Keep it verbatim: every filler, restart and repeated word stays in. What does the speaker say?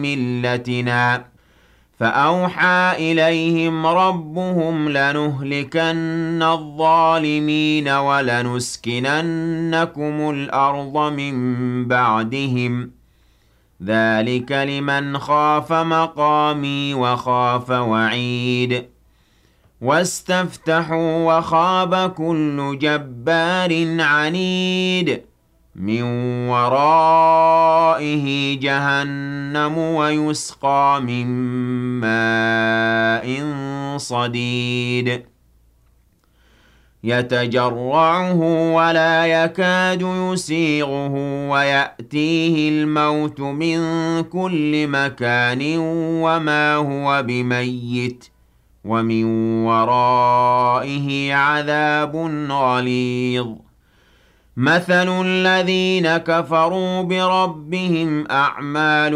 مِلَّتِنَا فَأَوْحَىٰ إِلَيْهِمْ رَبُّهُمْ لَنُهْلِكَنَّ الظَّالِمِينَ وَلَنُسْكِنَنَّكُمُ الْأَرْضَ مِن بَعْدِهِمْ ۚ ذَٰلِكَ لِمَنْ خَافَ مَقَامِي وَخَافَ وَعِيدِ وَاسْتَفْتَحُوا وَخَابَ كُلُّ جَبَّارٍ عَنِيدٍ مِّن وَرَائِهِ جَهَنَّمُ وَيُسْقَىٰ مِن مَّاءٍ صَدِيدٍ يَتَجَرَّعُهُ وَلَا يَكَادُ يُسِيغُهُ وَيَأْتِيهِ الْمَوْتُ مِن كُلِّ مَكَانٍ وَمَا هُوَ بِمَيِّتٍ ۖ وَمِن وَرَائِهِ عَذَابٌ غَلِيظٌ مَثَلُ الَّذِينَ كَفَرُوا بِرَبِّهِمْ أَعْمَالُهُمْ